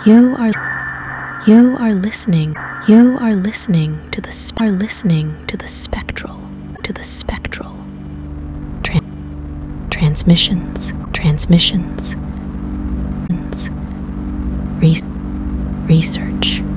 You are listening. You are listening to the spectral transmissions, research,